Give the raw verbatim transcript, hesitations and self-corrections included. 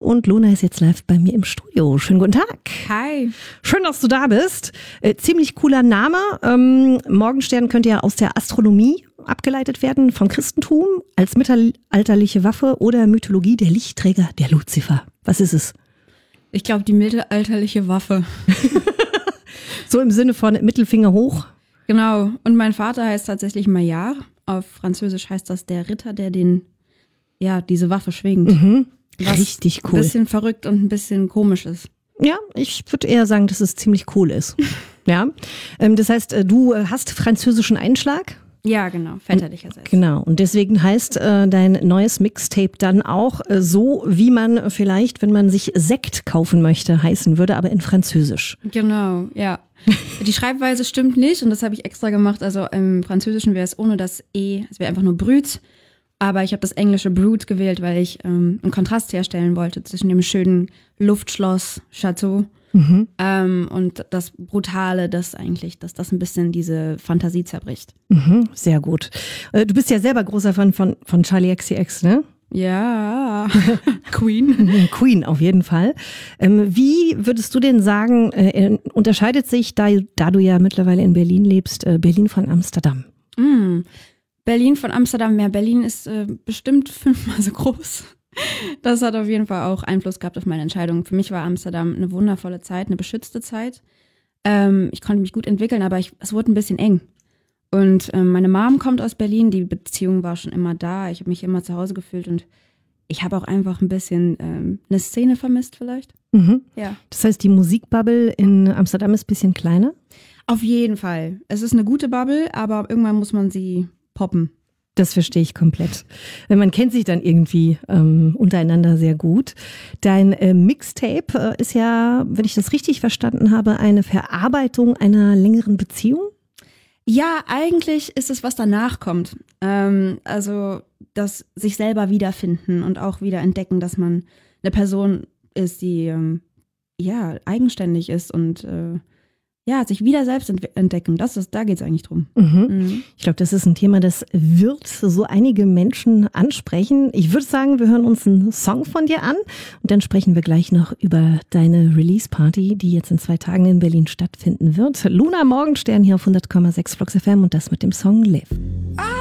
und Luna ist jetzt live bei mir im Studio. Schönen guten Tag. Hi. Schön, dass du da bist. Äh, ziemlich cooler Name. Ähm, Morgenstern könnte ja aus der Astronomie abgeleitet werden, vom Christentum, als mittelalterliche Waffe oder Mythologie der Lichtträger, der Luzifer. Was ist es? Ich glaube, die mittelalterliche Waffe. So im Sinne von Mittelfinger hoch? Genau. Und mein Vater heißt tatsächlich Maillard. Auf Französisch heißt das der Ritter, der den, ja, diese Waffe schwingt. Mhm. Was Richtig cool. Ein bisschen verrückt und ein bisschen komisch ist. Ja, ich würde eher sagen, dass es ziemlich cool ist. Ja. Ähm, das heißt, du hast französischen Einschlag? Ja, genau, väterlicherseits. Genau, und deswegen heißt äh, dein neues Mixtape dann auch äh, so, wie man vielleicht, wenn man sich Sekt kaufen möchte, heißen würde, aber in Französisch. Genau, ja. Die Schreibweise stimmt nicht und das habe ich extra gemacht. Also im Französischen wäre es ohne das E, es wäre einfach nur Brut. Aber ich habe das englische Brut gewählt, weil ich ähm, einen Kontrast herstellen wollte zwischen dem schönen Luftschloss Chateau mhm. ähm, und das Brutale, das eigentlich, dass das ein bisschen diese Fantasie zerbricht. Mhm, sehr gut. Äh, du bist ja selber großer Fan von, von Charli X C X, ne? Ja, Queen. Queen auf jeden Fall. Ähm, wie würdest du denn sagen, äh, unterscheidet sich, da, da du ja mittlerweile in Berlin lebst, äh, Berlin von Amsterdam? Mm, Berlin von Amsterdam, ja, Berlin ist äh, bestimmt fünfmal so groß. Das hat auf jeden Fall auch Einfluss gehabt auf meine Entscheidung. Für mich war Amsterdam eine wundervolle Zeit, eine beschützte Zeit. Ähm, ich konnte mich gut entwickeln, aber ich, es wurde ein bisschen eng. Und ähm, meine Mom kommt aus Berlin, die Beziehung war schon immer da. Ich habe mich immer zu Hause gefühlt und ich habe auch einfach ein bisschen ähm, eine Szene vermisst vielleicht. Mhm. Ja. Das heißt, die Musikbubble in Amsterdam ist ein bisschen kleiner? Auf jeden Fall. Es ist eine gute Bubble, aber irgendwann muss man sie poppen. Das verstehe ich komplett. Man kennt sich dann irgendwie ähm, untereinander sehr gut. Dein äh, Mixtape äh, ist ja, wenn ich das richtig verstanden habe, eine Verarbeitung einer längeren Beziehung? Ja, eigentlich ist es, was danach kommt. Ähm, also das sich selber wiederfinden und auch wieder entdecken, dass man eine Person ist, die ähm, ja eigenständig ist und äh, ja, sich wieder selbst entdecken, das ist, da geht es eigentlich drum. Mhm. Mhm. Ich glaube, das ist ein Thema, das wird so einige Menschen ansprechen. Ich würde sagen, wir hören uns einen Song von dir an und dann sprechen wir gleich noch über deine Release-Party, die jetzt in zwei Tagen in Berlin stattfinden wird. Luna Morgenstern hier auf hundert Komma sechs Flux F M und das mit dem Song Live. Ah!